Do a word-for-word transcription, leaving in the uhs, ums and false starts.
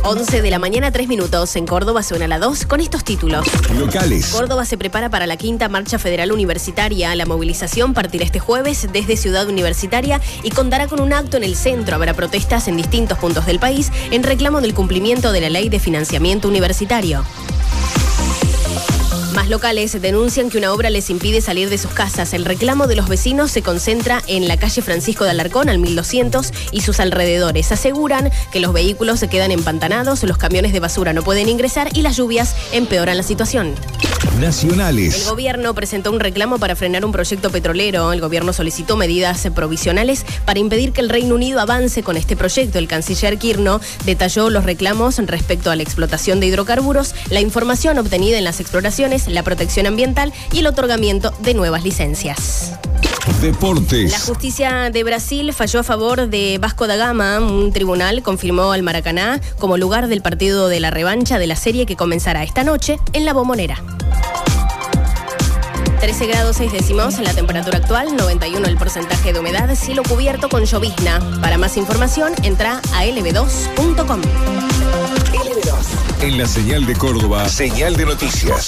once de la mañana, tres minutos. En Córdoba suena la dos con estos títulos. Locales. Córdoba se prepara para la quinta marcha federal universitaria. La movilización partirá este jueves desde Ciudad Universitaria y contará con un acto en el centro. Habrá protestas en distintos puntos del país en reclamo del cumplimiento de la ley de financiamiento universitario. Más locales denuncian que una obra les impide salir de sus casas. El reclamo de los vecinos se concentra en la calle Francisco de Alarcón, al mil doscientos, y sus alrededores. Aseguran que los vehículos se quedan empantanados, los camiones de basura no pueden ingresar y las lluvias empeoran la situación. Nacionales. El gobierno presentó un reclamo para frenar un proyecto petrolero. El gobierno solicitó medidas provisionales para impedir que el Reino Unido avance con este proyecto. El canciller Quirno detalló los reclamos respecto a la explotación de hidrocarburos, la información obtenida en las exploraciones, la protección ambiental y el otorgamiento de nuevas licencias. Deportes. La justicia de Brasil falló a favor de Vasco da Gama. Un tribunal confirmó al Maracaná como lugar del partido de la revancha de la serie que comenzará esta noche en La Bombonera. trece grados seis décimos la temperatura actual, noventa y uno el porcentaje de humedad, cielo cubierto con llovizna. Para más información, entra a L B dos punto com. L B dos. En la señal de Córdoba, señal de noticias.